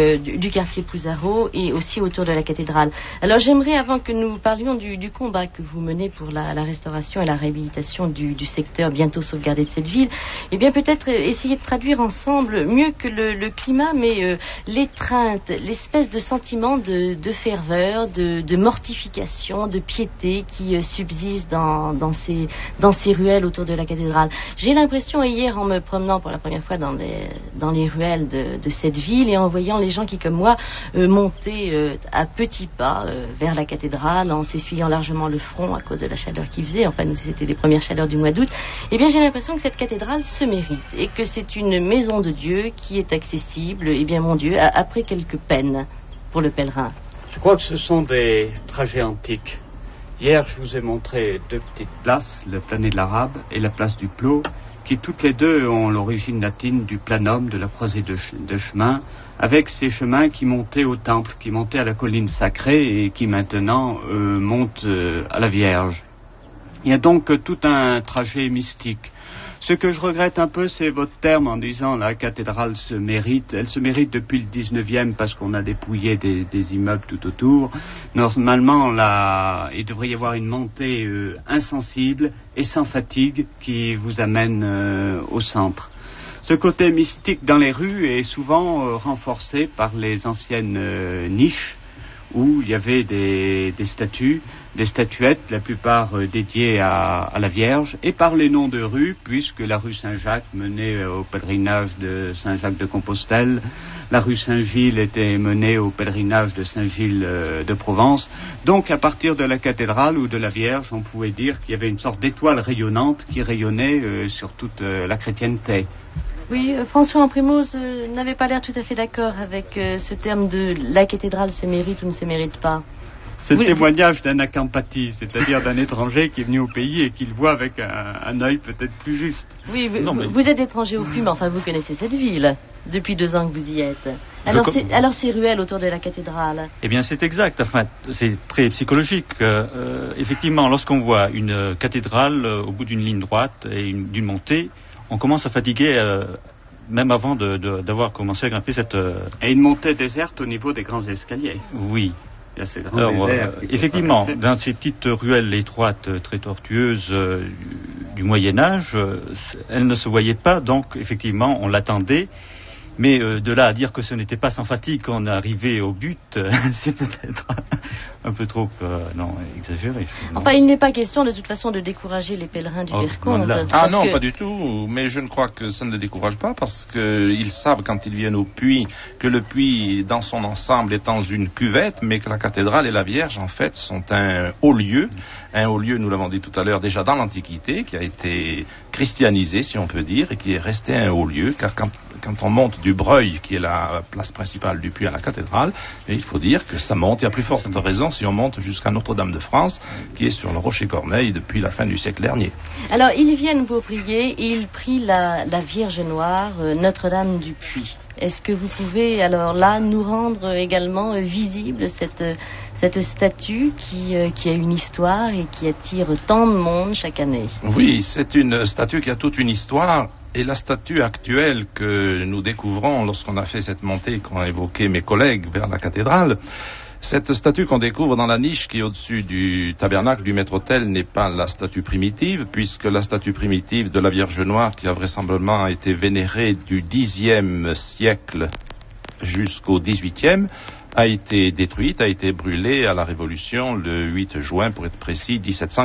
du quartier Pouzaro et aussi autour de la cathédrale. Alors j'aimerais, avant que nous parlions du combat que vous menez pour la restauration et la réhabilitation du secteur bientôt sauvegardé de cette ville, eh bien peut-être essayer de traduire ensemble, mieux que le climat, mais l'étreinte, l'espèce de sentiment de ferveur, de mortification, de piété qui subsiste dans ces ruelles autour de la cathédrale. J'ai l'impression, hier en me promenant pour la première fois dans les ruelles de cette ville et en voyant les gens qui, comme moi, montaient à petits pas vers la cathédrale en s'essuyant largement le front à cause de la chaleur qu'il faisait. Enfin, nous, c'était les premières chaleurs du mois d'août. Eh bien, j'ai l'impression que cette cathédrale se mérite et que c'est une maison de Dieu qui est accessible, eh bien, mon Dieu, après quelques peines pour le pèlerin. Je crois que ce sont des trajets antiques. Hier, je vous ai montré deux petites places, le Planet de l'Arabe et la place du Plot, qui toutes les deux ont l'origine latine du planum, de la croisée de chemins, avec ces chemins qui montaient au temple, qui montaient à la colline sacrée et qui maintenant montent à la Vierge. Il y a donc tout un trajet mystique. Ce que je regrette un peu, c'est votre terme en disant la cathédrale se mérite. Elle se mérite depuis le 19e parce qu'on a dépouillé des immeubles tout autour. Normalement, il devrait y avoir une montée insensible et sans fatigue qui vous amène au centre. Ce côté mystique dans les rues est souvent renforcé par les anciennes niches où il y avait des statues, des statuettes, la plupart dédiées à la Vierge, et par les noms de rues, puisque la rue Saint-Jacques menait au pèlerinage de Saint-Jacques de Compostelle, la rue Saint-Gilles était menée au pèlerinage de Saint-Gilles de Provence. Donc à partir de la cathédrale ou de la Vierge, on pouvait dire qu'il y avait une sorte d'étoile rayonnante qui rayonnait sur toute la chrétienté. Oui, François Amprimose n'avait pas l'air tout à fait d'accord avec ce terme de la cathédrale se mérite ou ne se mérite pas. C'est le témoignage d'un acampati, c'est-à-dire d'un étranger qui est venu au pays et qui le voit avec un œil peut-être plus juste. Oui, vous êtes étranger au plus, mais enfin vous connaissez cette ville depuis 2 ans que vous y êtes. Alors ces ruelles autour de la cathédrale. Eh bien c'est exact, enfin c'est très psychologique. Effectivement, lorsqu'on voit une cathédrale au bout d'une ligne droite et d'une montée, on commence à fatiguer même avant d'avoir commencé à grimper cette... Et une montée déserte au niveau des grands escaliers. Oui. Il y a ces grands déserts. Effectivement, dans ces petites ruelles étroites, très tortueuses du Moyen-Âge, elles ne se voyaient pas, donc effectivement, on l'attendait. Mais de là à dire que ce n'était pas sans fatigue qu'on arrivait au but, c'est peut-être un peu trop exagéré. Enfin, il n'est pas question de toute façon de décourager les pèlerins du Vercomte. Pas du tout. Mais je ne crois que ça ne les décourage pas parce qu'ils savent quand ils viennent au puits que le puits dans son ensemble est dans une cuvette, mais que la cathédrale et la Vierge en fait sont un haut lieu. Un haut lieu, nous l'avons dit tout à l'heure, déjà dans l'Antiquité, qui a été christianisé, si on peut dire, et qui est resté un haut lieu, car quand on monte du Breuil, qui est la place principale du puits à la cathédrale, il faut dire que ça monte, et à plus forte raison si on monte jusqu'à Notre-Dame de France, qui est sur le Rocher Corneille depuis la fin du siècle dernier. Alors, ils viennent pour prier, et ils prient la Vierge Noire, Notre-Dame du Puy. Est-ce que vous pouvez, alors là, nous rendre également visible cette statue qui a une histoire et qui attire tant de monde chaque année? Oui, c'est une statue qui a toute une histoire. Et la statue actuelle que nous découvrons lorsqu'on a fait cette montée qu'ont évoqué mes collègues vers la cathédrale, cette statue qu'on découvre dans la niche qui est au-dessus du tabernacle du maître-autel n'est pas la statue primitive, puisque la statue primitive de la Vierge Noire, qui a vraisemblablement été vénérée du Xe siècle jusqu'au XVIIIe, a été détruite, a été brûlée à la Révolution le 8 juin, pour être précis,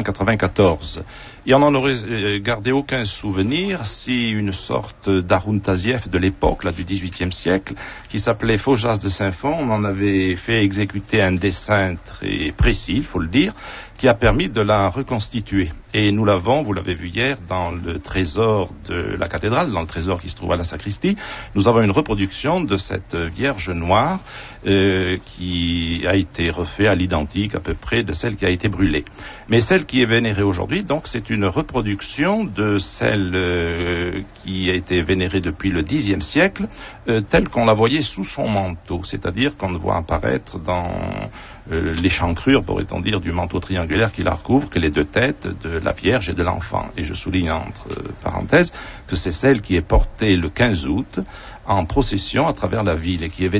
1794. Et on n'en aurait gardé aucun souvenir si une sorte d'Haroun Tazieff de l'époque, là, du XVIIIe siècle, qui s'appelait Faujas de Saint-Fond, on en avait fait exécuter un dessin très précis, il faut le dire, qui a permis de la reconstituer. Et nous l'avons, vous l'avez vu hier, dans le trésor de la cathédrale, dans le trésor qui se trouve à la sacristie, nous avons une reproduction de cette Vierge Noire qui a été refait à l'identique à peu près de celle qui a été brûlée. Mais celle qui est vénérée aujourd'hui, donc, c'est une reproduction de celle qui a été vénérée depuis le Xe siècle, telle qu'on la voyait sous son manteau, c'est-à-dire qu'on voit apparaître dans l'échancrure, pourrait-on dire, du manteau triangulaire qui la recouvre, que les 2 têtes de la Vierge et de l'enfant. Et je souligne entre parenthèses que c'est celle qui est portée le 15 août en procession à travers la ville et qui est vénérée